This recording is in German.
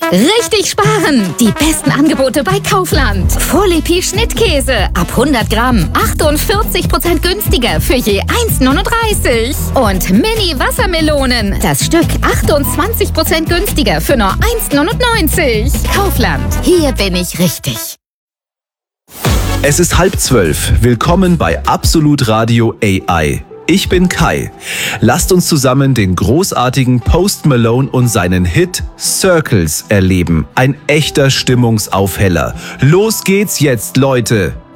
Richtig sparen! Die besten Angebote bei Kaufland. Folepi Schnittkäse ab 100 Gramm 48% günstiger für je 1,39. Und Mini Wassermelonen. Das Stück 28% günstiger für nur 1,99. Kaufland. Hier bin ich richtig. Es ist 11:30. Willkommen bei Absolut Radio AI. Ich bin Kai. Lasst uns zusammen den großartigen Post Malone und seinen Hit Circles erleben. Ein echter Stimmungsaufheller. Los geht's jetzt, Leute!